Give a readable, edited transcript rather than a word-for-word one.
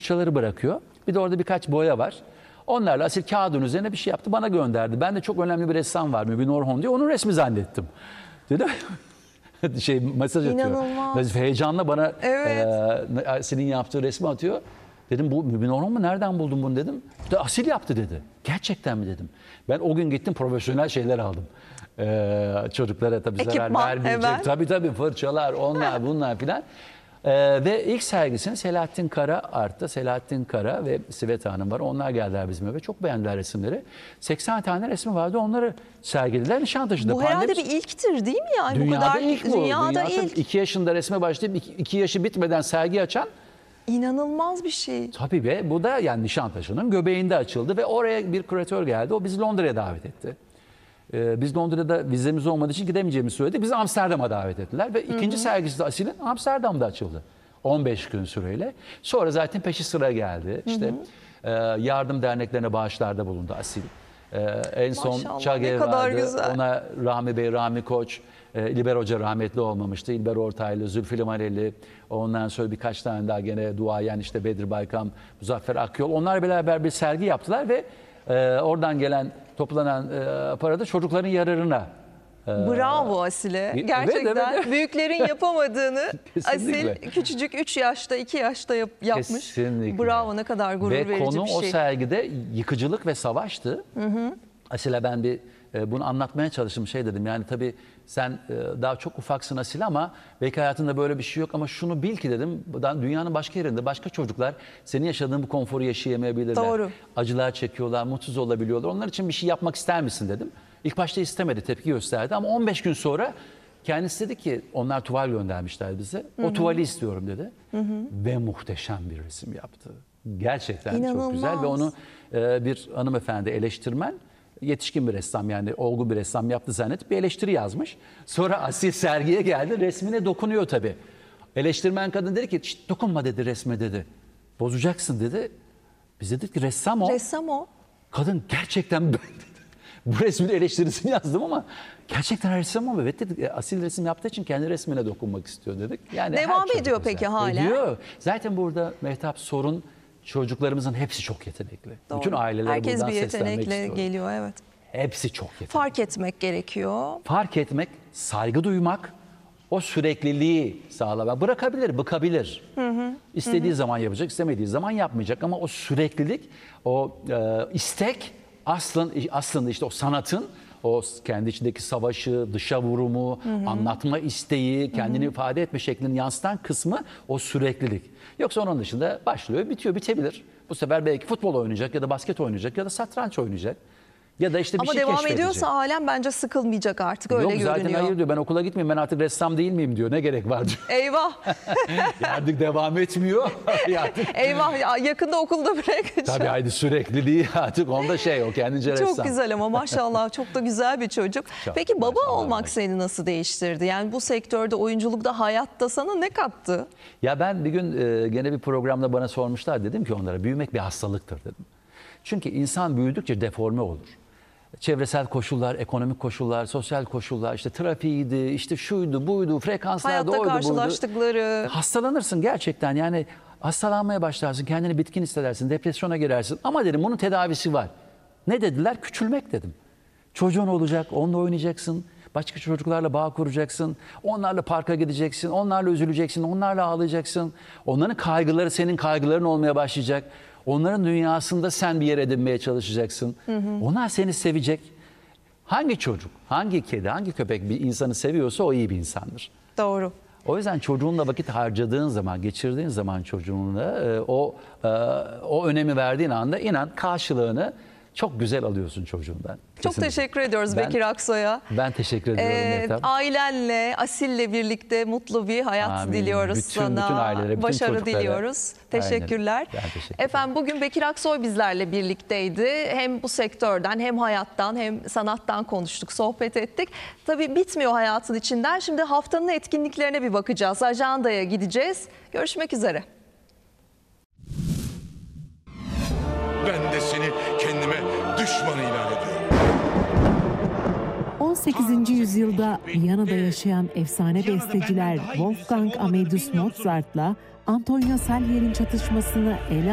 fırçaları bırakıyor. Bir de orada birkaç boya var. Onlarla Asil kağıdın üzerine bir şey yaptı, bana gönderdi. Ben de çok önemli bir ressam var, Mübin Orhon diye, onun resmi zannettim. Dedim mesaj atıyor. İnanılmaz. Heyecanla bana Evet. Asil'in yaptığı resmi atıyor. Dedim bu Mübin Orhon mu? Nereden buldun bunu dedim. De, Asil yaptı dedi. Gerçekten mi dedim. Ben o gün gittim, profesyonel şeyler aldım. Çocuklara tabii zarar Ekipman, vermeyecek. hemen. Tabii fırçalar, onlar bunlar filan. Ve ilk sergisini Selahattin Kara arttı. Selahattin Kara ve Sveta Hanım var. Onlar geldiler bizim eve. Çok beğendiler resimleri. 80 tane resmi vardı. Onları sergilediler Nişantaşı'da. Bu herhalde bir ilktir değil mi yani? Dünyada bu kadar ilk bu. Dünyada ilk. 2 yaşında resme başlayıp 2 yaşı bitmeden sergi açan. İnanılmaz bir şey. Tabii ve bu da yani Nişantaşı'nın göbeğinde açıldı ve oraya bir küratör geldi. O bizi Londra'ya davet etti. Biz Londra'da vizemiz olmadığı için gidemeyeceğimizi söyledik. Bizi Amsterdam'a davet ettiler ve ikinci sergisi de Asil'in Amsterdam'da açıldı. 15 gün süreyle. Sonra zaten peşi sıra geldi. İşte yardım derneklerine bağışlarda bulundu Asil. En son Maşallah, Çagev ne kadar vardı. güzel. Ona Rahmi Bey, Rahmi Koç, İlber Hoca rahmetli olmamıştı. İlber Ortaylı, Zülfü Livaneli, ondan sonra birkaç tane daha gene duayen işte Bedri Baykam, Muzaffer Akyol. Onlar beraber bir sergi yaptılar ve oradan gelen toplanan para da çocukların yararına. Bravo Asil'e. Evet, Gerçekten evet. büyüklerin yapamadığını Kesinlikle. Asil küçücük 3 yaşta 2 yaşta yapmış. Kesinlikle. Bravo, ne kadar gurur ve verici konu bir şey. o sergide yıkıcılık ve savaştı. Asil'e ben bir bunu anlatmaya çalıştım, şey dedim yani tabii sen daha çok ufaksın Asil ama belki hayatında böyle bir şey yok ama şunu bil ki dedim, dünyanın başka yerinde başka çocuklar senin yaşadığın bu konforu yaşayamayabilirler. Doğru. Acılar çekiyorlar, mutsuz olabiliyorlar. Onlar için bir şey yapmak ister misin dedim. İlk başta istemedi, tepki gösterdi ama 15 gün sonra kendisi dedi ki, onlar tuval göndermişler bize. O tuvali istiyorum dedi. Ve muhteşem bir resim yaptı. Gerçekten İnanılmaz. çok güzel ve onu bir hanımefendi eleştirmen, yetişkin bir ressam yani olgun bir ressam yaptı zannedip bir eleştiri yazmış. Sonra Asil sergiye geldi, resmine dokunuyor tabii. Eleştirmen kadın dedi ki dokunma dedi resme dedi. Bozacaksın dedi. Biz dedik ki ressam o. Ressam o. Kadın gerçekten ben dedi. Bu resmin eleştirisini yazdım ama gerçekten ressam o. Evet dedik. Asil resim yaptığı için kendi resmine dokunmak istiyor dedik. Yani Devam her çocuk ediyor güzel. peki hala? Ediyor. Zaten burada Mehtap sorun, çocuklarımızın hepsi çok yetenekli. Doğru. Bütün ailelere Herkes buradan bir seslenmek yetenekle istiyorum. geliyor, evet. Hepsi çok yetenekli. Fark etmek gerekiyor. Fark etmek, saygı duymak, o sürekliliği sağlamak. Bırakabilir, bıkabilir. İstediği zaman yapacak, istemediği zaman yapmayacak. Ama o süreklilik, o istek aslında işte o sanatın, o kendi içindeki savaşı, dışa vurumu, anlatma isteği, kendini ifade etme şeklini yansıtan kısmı o süreklilik. Yoksa onun dışında başlıyor, bitiyor, bitebilir. Bu sefer belki futbol oynayacak ya da basket oynayacak ya da satranç oynayacak. Ya da işte bir Ama şey devam keşfedecek. ediyorsa alem bence sıkılmayacak artık, öyle Yok görünüyor. zaten hayır diyor, ben okula gitmeyeyim, ben artık ressam değil miyim diyor, ne gerek var diyor. Eyvah. Artık devam etmiyor. Artık, Eyvah, yakında okulda bırakacağım. tabii haydi sürekliliği artık onda o kendince ressam. Çok güzel ama maşallah çok da güzel bir çocuk. Çok, Peki baba maşallah, olmak maşallah. seni nasıl değiştirdi? Yani bu sektörde, oyunculukta, hayatta sana ne kattı? Ya ben bir gün gene bir programda bana sormuşlar, dedim ki onlara büyümek bir hastalıktır dedim. Çünkü insan büyüdükçe deforme olur. Çevresel koşullar, ekonomik koşullar, sosyal koşullar, işte trafiğiydi, işte şuydu, buydu, frekanslardı, Hayatta oydu, buydu. karşılaştıkları. Hastalanırsın gerçekten, yani hastalanmaya başlarsın, kendini bitkin hissedersin, depresyona girersin. Ama dedim bunun tedavisi var. Ne dediler? Küçülmek dedim. Çocuğun olacak, onunla oynayacaksın, başka çocuklarla bağ kuracaksın, onlarla parka gideceksin, onlarla üzüleceksin, onlarla ağlayacaksın. Onların kaygıları senin kaygıların olmaya başlayacak. Onların dünyasında sen bir yer edinmeye çalışacaksın. Onlar seni sevecek. Hangi çocuk, hangi kedi, hangi köpek bir insanı seviyorsa o iyi bir insandır. Doğru. O yüzden çocuğunla vakit harcadığın zaman, geçirdiğin zaman çocuğunla o önemi verdiğin anda inan karşılığını çok güzel alıyorsun çocuğundan. Çok Kesinlikle. teşekkür ediyoruz Bekir Aksoy'a. Ben teşekkür ediyorum Mehtap. Ailenle, Asil'le birlikte mutlu bir hayat Amin. diliyoruz Bütün sana. ailelere, bütün Başarı çocuklara. diliyoruz. Aynen. Teşekkürler. Ben teşekkür ederim. Efendim bugün Bekir Aksoy bizlerle birlikteydi. Hem bu sektörden hem hayattan hem sanattan konuştuk, sohbet ettik. Tabii bitmiyor hayatın içinden. Şimdi haftanın etkinliklerine bir bakacağız. Ajandaya gideceğiz. Görüşmek üzere. Ben de seni kendime düşman ilan ediyorum. 18. yüzyılda Viyana'da yaşayan efsane besteciler Wolfgang Amadeus Mozart'la Antonio Salieri'nin çatışmasını ele